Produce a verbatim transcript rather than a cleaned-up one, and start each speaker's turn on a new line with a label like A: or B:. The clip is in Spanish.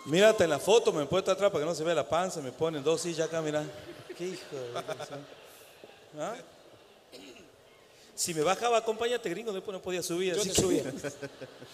A: Mírate en la foto, me he puesto atrás para que no se vea la panza, me ponen dos sillas acá, mira. Qué hijo de la canción. ¿Ah? Si me bajaba, acompáñate, gringo, después no podía subir.
B: Yo
A: Así
B: te
A: que...
B: subí.